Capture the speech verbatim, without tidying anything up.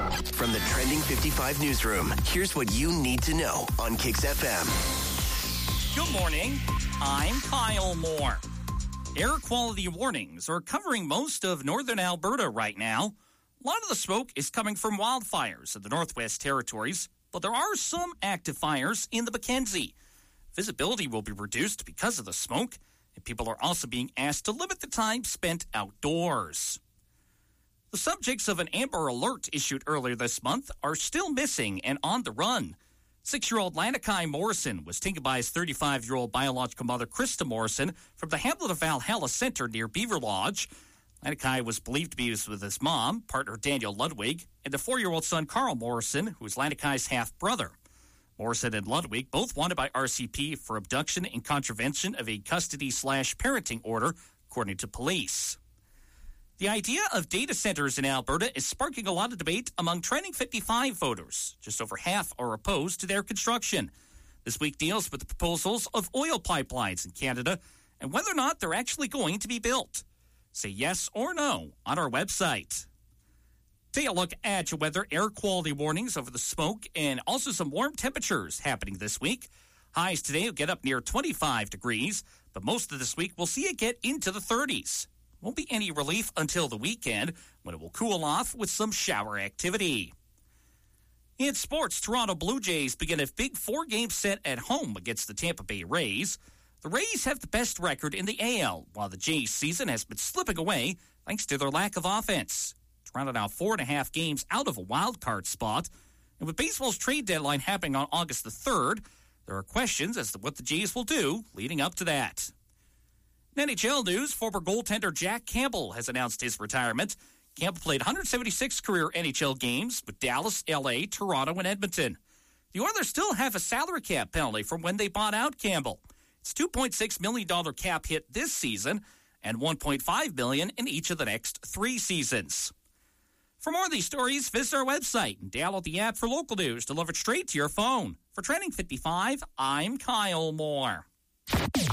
From the Trending fifty-five newsroom, here's what you need to know on Kix F M. Good morning. I'm Kyle Moore. Air quality warnings are covering most of northern Alberta right now. A lot of the smoke is coming from wildfires in the Northwest Territories, but there are some active fires in the Mackenzie. Visibility will be reduced because of the smoke, and people are also being asked to limit the time spent outdoors. The subjects of an Amber Alert issued earlier this month are still missing and on the run. Six-year-old Lanakai Morrison was taken by his thirty-five-year-old biological mother, Krista Morrison, from the hamlet of Valhalla Center near Beaver Lodge. Lanakai was believed to be with his mom, partner Daniel Ludwig, and a four-year-old son, Carl Morrison, who is Lanakai's half-brother. Morrison and Ludwig both wanted by R C P for abduction and contravention of a custody-slash-parenting order, according to police. The idea of data centers in Alberta is sparking a lot of debate among Trending fifty-five voters. Just over half are opposed to their construction. This week deals with the proposals of oil pipelines in Canada and whether or not they're actually going to be built. Say yes or no on our website. Take a look at your weather, air quality warnings over the smoke, and also some warm temperatures happening this week. Highs today will get up near twenty-five degrees, but most of this week we'll see it get into the thirties. Won't be any relief until the weekend, when it will cool off with some shower activity. In sports, Toronto Blue Jays begin a big four-game set at home against the Tampa Bay Rays. The Rays have the best record in the A L, while the Jays' season has been slipping away thanks to their lack of offense. Toronto now four and a half games out of a wild card spot. And with baseball's trade deadline happening on August the third, there are questions as to what the Jays will do leading up to that. In N H L news, former goaltender Jack Campbell has announced his retirement. Campbell played one hundred seventy-six career N H L games with Dallas, L A, Toronto, and Edmonton. The Oilers still have a salary cap penalty from when they bought out Campbell. It's a two point six million dollars cap hit this season and one point five million dollars in each of the next three seasons. For more of these stories, visit our website and download the app for local news delivered straight to your phone. For Trending fifty-five, I'm Kyle Moore.